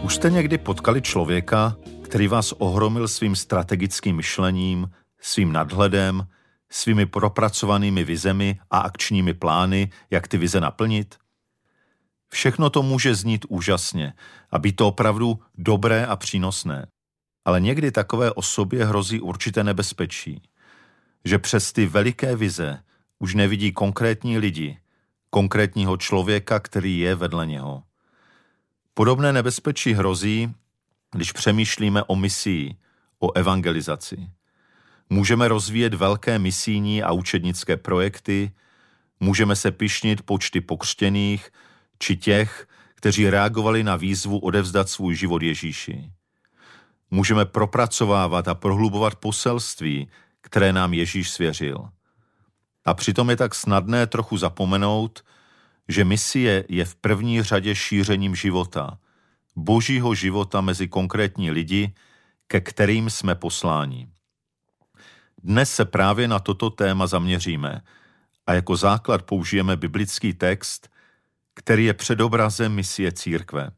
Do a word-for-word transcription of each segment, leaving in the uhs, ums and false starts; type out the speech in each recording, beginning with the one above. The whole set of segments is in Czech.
Už jste někdy potkali člověka, který vás ohromil svým strategickým myšlením, svým nadhledem, svými propracovanými vizemi a akčními plány, jak ty vize naplnit? Všechno to může znít úžasně a být to opravdu dobré a přínosné. Ale někdy takové osobě hrozí určité nebezpečí, že přes ty veliké vize už nevidí konkrétní lidi, konkrétního člověka, který je vedle něho. Podobné nebezpečí hrozí, když přemýšlíme o misii, o evangelizaci. Můžeme rozvíjet velké misijní a učednické projekty, můžeme se pyšnit počty pokřtěných či těch, kteří reagovali na výzvu odevzdat svůj život Ježíši. Můžeme propracovávat a prohlubovat poselství, které nám Ježíš svěřil. A přitom je tak snadné trochu zapomenout, že misie je v první řadě šířením života, božího života mezi konkrétní lidi, ke kterým jsme posláni. Dnes se právě na toto téma zaměříme a jako základ použijeme biblický text, který je předobrazem misie církve.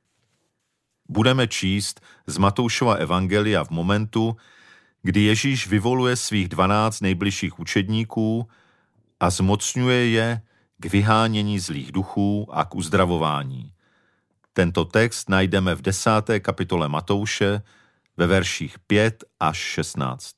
Budeme číst z Matoušova evangelia v momentu, kdy Ježíš vyvoluje svých dvanáct nejbližších učedníků a zmocňuje je k vyhánění zlých duchů a k uzdravování. Tento text najdeme v desáté kapitole Matouše ve verších pět až šestnáct.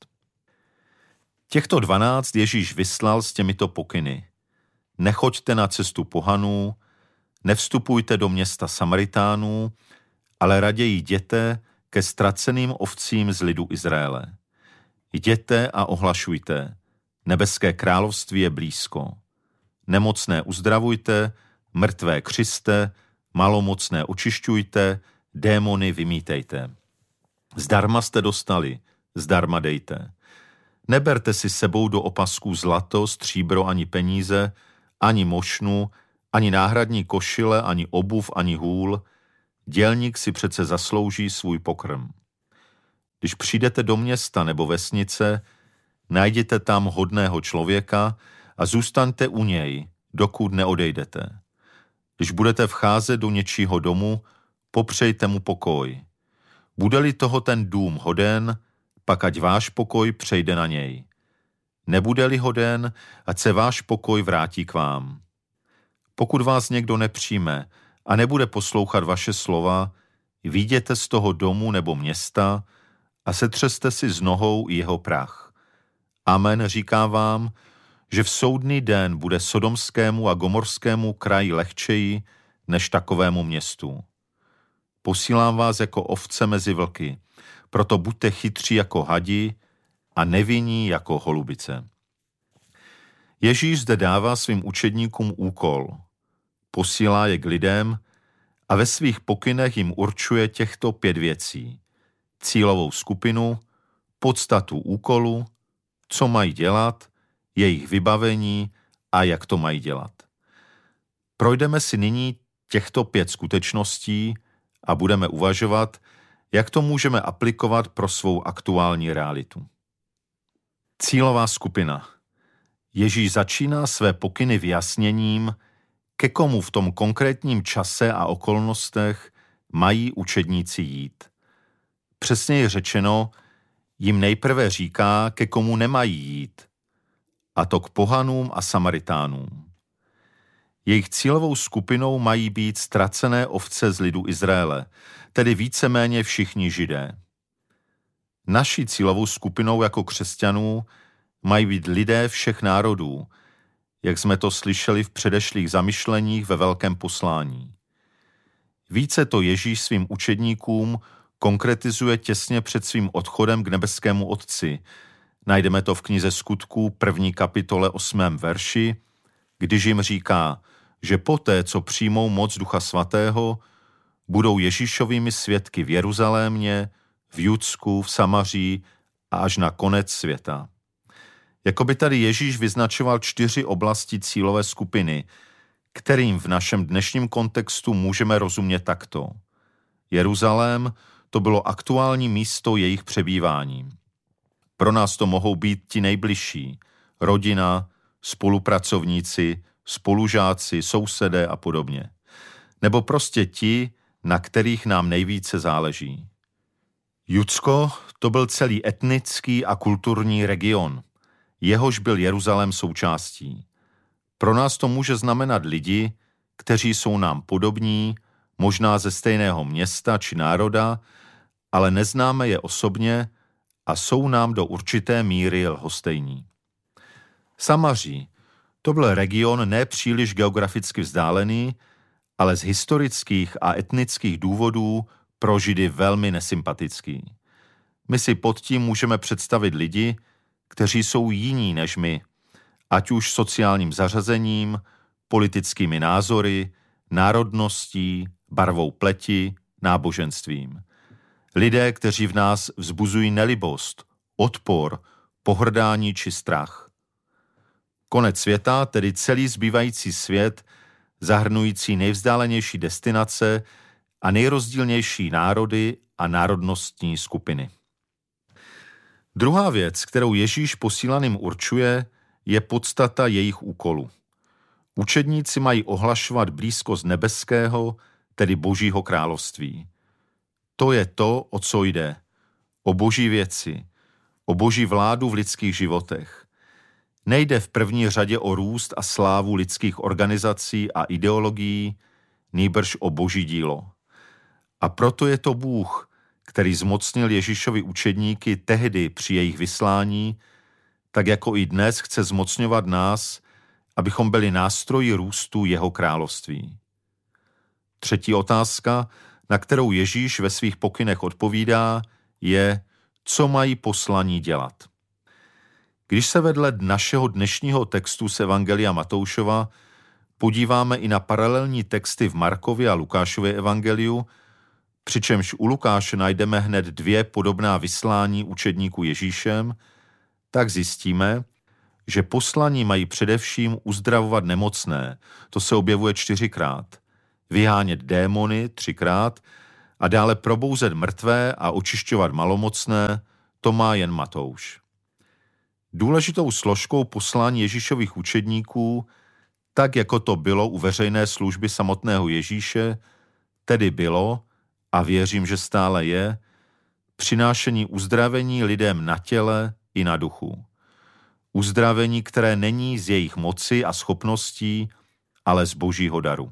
Těchto dvanáct Ježíš vyslal s těmito pokyny. Nechoďte na cestu pohanů, nevstupujte do města Samaritánů, ale raději jděte ke ztraceným ovcím z lidu Izraele. Jděte a ohlašujte, nebeské království je blízko. Nemocné uzdravujte, mrtvé křiste, malomocné očišťujte, démony vymítejte. Zdarma jste dostali, zdarma dejte. Neberte si sebou do opasků zlato, stříbro ani peníze, ani mošnu, ani náhradní košile, ani obuv, ani hůl. Dělník si přece zaslouží svůj pokrm. Když přijdete do města nebo vesnice, najděte tam hodného člověka a zůstaňte u něj, dokud neodejdete. Když budete vcházet do něčího domu, popřejte mu pokoj. Bude-li toho ten dům hoden, pak ať váš pokoj přejde na něj. Nebude-li hoden, ať se váš pokoj vrátí k vám. Pokud vás někdo nepřijme a nebude poslouchat vaše slova, vyjděte z toho domu nebo města a setřeste si s nohou jeho prach. Amen, říká vám, že v soudný den bude sodomskému a gomorskému kraji lehčeji než takovému městu. Posílám vás jako ovce mezi vlky, proto buďte chytří jako hadi a nevinní jako holubice. Ježíš zde dává svým učedníkům úkol. Posílá je k lidem a ve svých pokynech jim určuje těchto pět věcí. Cílovou skupinu, podstatu úkolu, co mají dělat, jejich vybavení a jak to mají dělat. Projdeme si nyní těchto pět skutečností a budeme uvažovat, jak to můžeme aplikovat pro svou aktuální realitu. Cílová skupina. Ježíš začíná své pokyny vyjasněním, ke komu v tom konkrétním čase a okolnostech mají učedníci jít. Přesněji řečeno, jim nejprve říká, ke komu nemají jít, a to k pohanům a Samaritánům. Jejich cílovou skupinou mají být ztracené ovce z lidu Izraele, tedy víceméně všichni Židé. Naší cílovou skupinou jako křesťanů mají být lidé všech národů, jak jsme to slyšeli v předešlých zamyšleních ve velkém poslání. Více to Ježíš svým učedníkům konkretizuje těsně před svým odchodem k nebeskému Otci. Najdeme to v knize Skutků první kapitole osmém verši, když jim říká, že poté, co přijmou moc Ducha Svatého, budou Ježíšovými svědky v Jeruzalémě, v Judsku, v Samaří a až na konec světa. Jakoby tady Ježíš vyznačoval čtyři oblasti cílové skupiny, kterým v našem dnešním kontextu můžeme rozumět takto. Jeruzalém to bylo aktuální místo jejich přebývání. Pro nás to mohou být ti nejbližší, rodina, spolupracovníci, spolužáci, sousedé a podobně. Nebo prostě ti, na kterých nám nejvíce záleží. Judsko to byl celý etnický a kulturní region, jehož byl Jeruzalém součástí. Pro nás to může znamenat lidi, kteří jsou nám podobní, možná ze stejného města či národa, ale neznáme je osobně a jsou nám do určité míry lhostejní. Samaří, to byl region nepříliš geograficky vzdálený, ale z historických a etnických důvodů pro Židy velmi nesympatický. My si pod tím můžeme představit lidi, kteří jsou jiní než my, ať už sociálním zařazením, politickými názory, národností, barvou pleti, náboženstvím. Lidé, kteří v nás vzbuzují nelibost, odpor, pohrdání či strach. Konec světa, tedy celý zbývající svět, zahrnující nejvzdálenější destinace a nejrozdílnější národy a národnostní skupiny. Druhá věc, kterou Ježíš posílaným určuje, je podstata jejich úkolu. Učedníci mají ohlašovat blízkost nebeského, tedy Božího království. To je to, o co jde. O Boží věci, o Boží vládu v lidských životech. Nejde v první řadě o růst a slávu lidských organizací a ideologií, nýbrž o Boží dílo. A proto je to Bůh, který zmocnil Ježíšovi učedníky tehdy při jejich vyslání, tak jako i dnes chce zmocňovat nás, abychom byli nástroji růstu jeho království. Třetí otázka, na kterou Ježíš ve svých pokynech odpovídá, je, co mají poslaní dělat. Když se vedle našeho dnešního textu z Evangelia Matoušova podíváme i na paralelní texty v Markově a Lukášově evangeliu, přičemž u Lukáše najdeme hned dvě podobná vyslání učedníků Ježíšem, tak zjistíme, že poslaní mají především uzdravovat nemocné, to se objevuje čtyřikrát, vyhánět démony třikrát a dále probouzet mrtvé a očišťovat malomocné, to má jen Matouš. Důležitou složkou poslání Ježíšových učedníků, tak jako to bylo u veřejné služby samotného Ježíše, tedy bylo, a věřím, že stále je, přinášení uzdravení lidem na těle i na duchu. Uzdravení, které není z jejich moci a schopností, ale z Božího daru.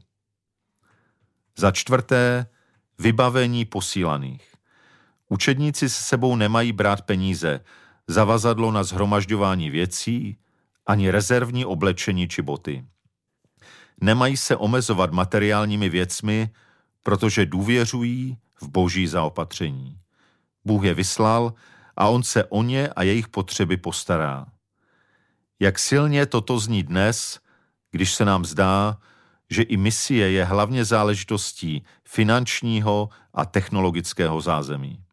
Za čtvrté, vybavení posílaných. Učedníci se sebou nemají brát peníze, zavazadlo na shromažďování věcí, ani rezervní oblečení či boty. Nemají se omezovat materiálními věcmi, protože důvěřují v Boží zaopatření. Bůh je vyslal a on se o ně a jejich potřeby postará. Jak silně toto zní dnes, když se nám zdá, že i misie je hlavně záležitostí finančního a technologického zázemí.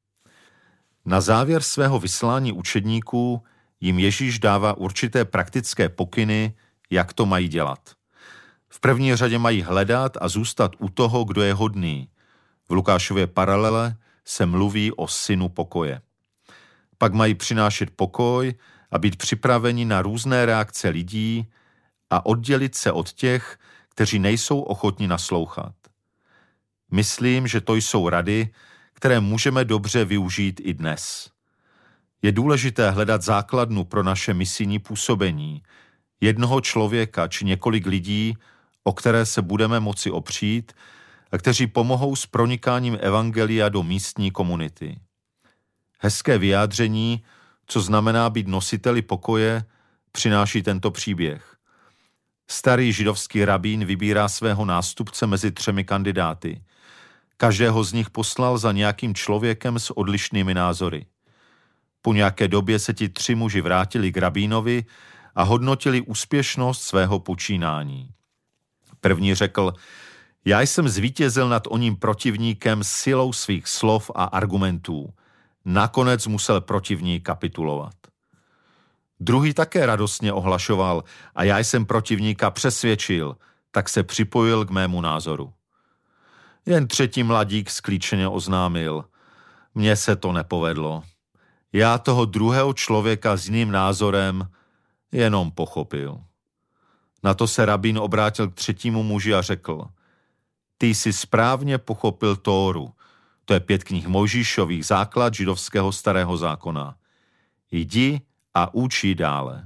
Na závěr svého vyslání učedníků jim Ježíš dává určité praktické pokyny, jak to mají dělat. V první řadě mají hledat a zůstat u toho, kdo je hodný. V Lukášově paralele se mluví o synu pokoje. Pak mají přinášet pokoj a být připraveni na různé reakce lidí a oddělit se od těch, kteří nejsou ochotni naslouchat. Myslím, že to jsou rady, které můžeme dobře využít i dnes. Je důležité hledat základnu pro naše misijní působení, jednoho člověka či několik lidí, o které se budeme moci opřít a kteří pomohou s pronikáním evangelia do místní komunity. Hezké vyjádření, co znamená být nositeli pokoje, přináší tento příběh. Starý židovský rabín vybírá svého nástupce mezi třemi kandidáty. Každého z nich poslal za nějakým člověkem s odlišnými názory. Po nějaké době se ti tři muži vrátili k rabínovi a hodnotili úspěšnost svého počínání. První řekl, já jsem zvítězil nad oním protivníkem silou svých slov a argumentů. Nakonec musel protivník kapitulovat. Druhý také radostně ohlašoval a já jsem protivníka přesvědčil, tak se připojil k mému názoru. Jen třetí mladík sklíčeně oznámil, mně se to nepovedlo. Já toho druhého člověka s jiným názorem jenom pochopil. Na to se rabín obrátil k třetímu muži a řekl, ty jsi správně pochopil Tóru. To je pět knih Mojžíšových, základ židovského starého zákona. Jdi a uč dále.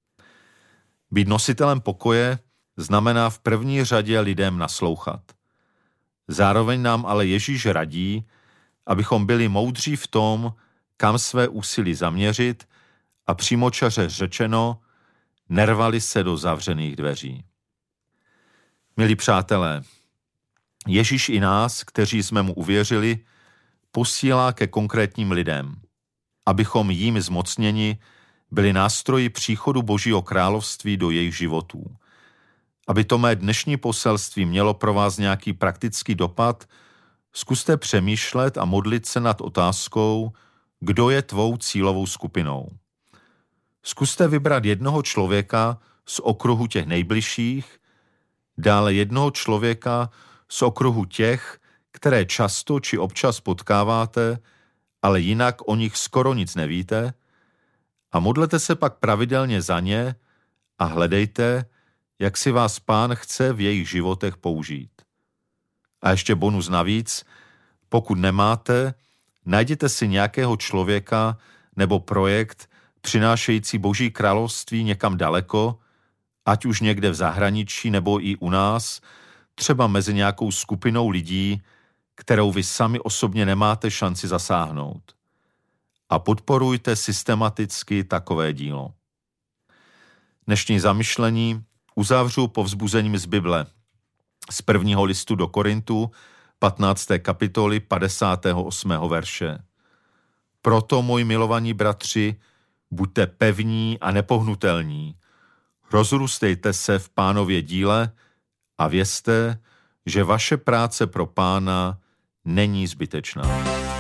Být nositelem pokoje znamená v první řadě lidem naslouchat. Zároveň nám ale Ježíš radí, abychom byli moudří v tom, kam své úsilí zaměřit a přímočaře řečeno, nervali se do zavřených dveří. Milí přátelé, Ježíš i nás, kteří jsme mu uvěřili, posílá ke konkrétním lidem, abychom jím zmocněni byli nástroji příchodu Božího království do jejich životů. Aby to mé dnešní poselství mělo pro vás nějaký praktický dopad, zkuste přemýšlet a modlit se nad otázkou, kdo je tvou cílovou skupinou. Zkuste vybrat jednoho člověka z okruhu těch nejbližších, dále jednoho člověka z okruhu těch, které často či občas potkáváte, ale jinak o nich skoro nic nevíte, a modlete se pak pravidelně za ně a hledejte, jak si vás Pán chce v jejich životech použít. A ještě bonus navíc, pokud nemáte, najděte si nějakého člověka nebo projekt přinášející Boží království někam daleko, ať už někde v zahraničí nebo i u nás, třeba mezi nějakou skupinou lidí, kterou vy sami osobně nemáte šanci zasáhnout. A podporujte systematicky takové dílo. Dnešní zamyšlení uzavřu povzbuzením z Bible, z prvního listu do Korintu, patnácté kapitoly, padesátého osmého verše. Proto, moji milovaní bratři, buďte pevní a nepohnutelní, rozrůstejte se v Pánově díle a vězte, že vaše práce pro Pána není zbytečná.